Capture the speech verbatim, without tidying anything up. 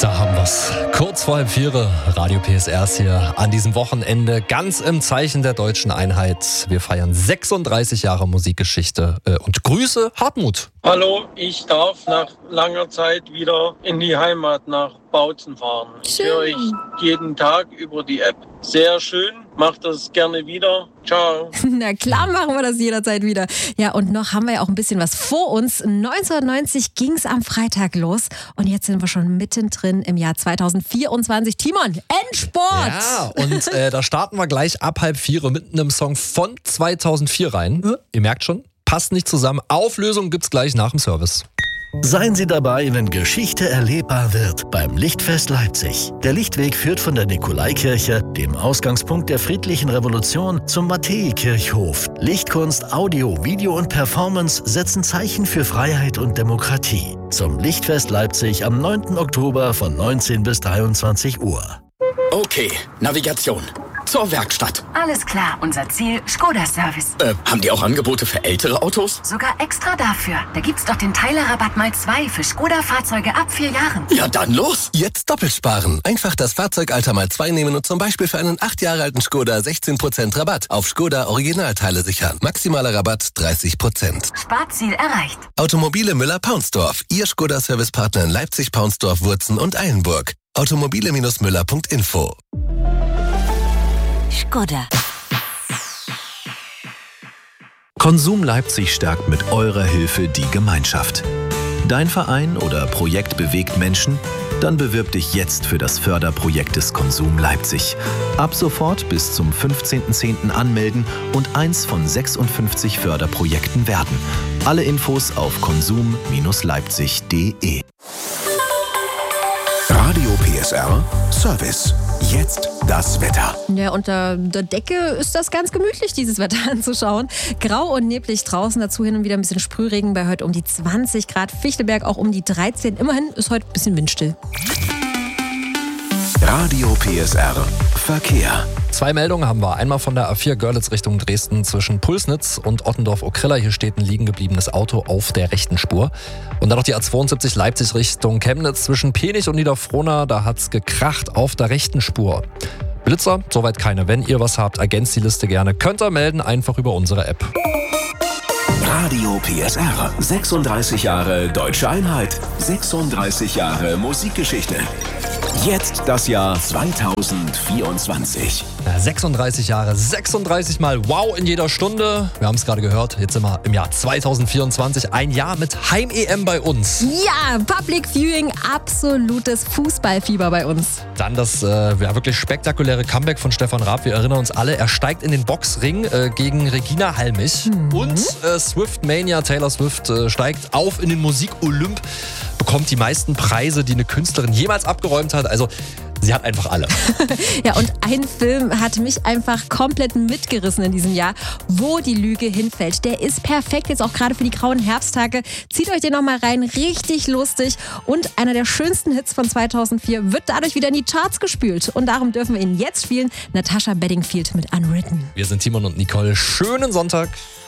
Da haben wir's. Kurz vor halb vier, Radio P S R ist hier an diesem Wochenende ganz im Zeichen der deutschen Einheit. Wir feiern sechsunddreißig Jahre Musikgeschichte äh, und Grüße Hartmut. Hallo, ich darf nach langer Zeit wieder in die Heimat nach Bautzen fahren. Ich höre euch jeden Tag über die App. Sehr schön, macht das gerne wieder. Ciao. Na klar machen wir das jederzeit wieder. Ja, und noch haben wir ja auch ein bisschen was vor uns. neunzehnhundertneunzig ging es am Freitag los und jetzt sind wir schon mittendrin im Jahr zweitausendvierundzwanzig. Timon, Endsport! Ja, und äh, da starten wir gleich ab halb vier mit einem Song von zweitausendvier rein. Hm? Ihr merkt schon, passt nicht zusammen. Auflösung gibt's gleich nach dem Service. Seien Sie dabei, wenn Geschichte erlebbar wird beim Lichtfest Leipzig. Der Lichtweg führt von der Nikolaikirche, dem Ausgangspunkt der friedlichen Revolution, zum Matthäikirchhof. Lichtkunst, Audio, Video und Performance setzen Zeichen für Freiheit und Demokratie. Zum Lichtfest Leipzig am neunten Oktober von neunzehn bis dreiundzwanzig Uhr. Okay, Navigation. Zur Werkstatt. Alles klar, unser Ziel, Skoda Service. Äh, haben die auch Angebote für ältere Autos? Sogar extra dafür. Da gibt's doch den Teilerrabatt mal zwei für Skoda-Fahrzeuge ab vier Jahren. Ja, dann los. Jetzt doppelt sparen. Einfach das Fahrzeugalter mal zwei nehmen und zum Beispiel für einen acht Jahre alten Skoda sechzehn Prozent Rabatt auf Skoda Originalteile sichern. Maximaler Rabatt dreißig Prozent. Sparziel erreicht. Automobile Müller-Paunsdorf. Ihr Skoda-Servicepartner in Leipzig, Paunsdorf, Wurzen und Eilenburg. Automobile Müller Punkt info. Skoda. Konsum Leipzig stärkt mit eurer Hilfe die Gemeinschaft. Dein Verein oder Projekt bewegt Menschen? Dann bewirb dich jetzt für das Förderprojekt des Konsum Leipzig. Ab sofort bis zum fünfzehnten zehnten anmelden und eins von sechsundfünfzig Förderprojekten werden. Alle Infos auf konsum Leipzig punkt de. Radio P S R Service. Jetzt das Wetter. Ja, unter der Decke ist das ganz gemütlich, dieses Wetter anzuschauen. Grau und neblig draußen, dazu hin und wieder ein bisschen Sprühregen bei heute um die zwanzig Grad. Fichtelberg auch um die dreizehn. Immerhin ist heute ein bisschen windstill. Radio P S R Verkehr. Zwei Meldungen haben wir. Einmal von der A vier Görlitz Richtung Dresden zwischen Pulsnitz und Ottendorf-Okrilla. Hier steht ein liegen gebliebenes Auto auf der rechten Spur. Und dann noch die A zweiundsiebzig Leipzig Richtung Chemnitz zwischen Penich und Niederfrohna. Da hat's gekracht auf der rechten Spur. Blitzer, soweit keine. Wenn ihr was habt, ergänzt die Liste gerne. Könnt ihr melden, einfach über unsere App. Radio P S R. sechsunddreißig Jahre Deutsche Einheit. sechsunddreißig Jahre Musikgeschichte. Jetzt das Jahr zweitausendvierundzwanzig. Ja, sechsunddreißig Jahre, sechsunddreißig Mal Wow in jeder Stunde. Wir haben es gerade gehört, jetzt sind wir im Jahr zweitausendvierundzwanzig. Ein Jahr mit Heim-E M bei uns. Ja, Public Viewing, absolutes Fußballfieber bei uns. Dann das äh, ja, wirklich spektakuläre Comeback von Stefan Raab. Wir erinnern uns alle, er steigt in den Boxring äh, gegen Regina Halmich. Mhm. Und äh, Swift Mania, Taylor Swift äh, steigt auf in den Musik-Olymp, bekommt die meisten Preise, die eine Künstlerin jemals abgeräumt hat. Also sie hat einfach alle. Ja, und ein Film hat mich einfach komplett mitgerissen in diesem Jahr, Wo die Lüge hinfällt. Der ist perfekt, jetzt auch gerade für die grauen Herbsttage. Zieht euch den nochmal rein, richtig lustig. Und einer der schönsten Hits von zweitausendvier wird dadurch wieder in die Charts gespült. Und darum dürfen wir ihn jetzt spielen. Natasha Bedingfield mit Unwritten. Wir sind Timon und Nicole. Schönen Sonntag.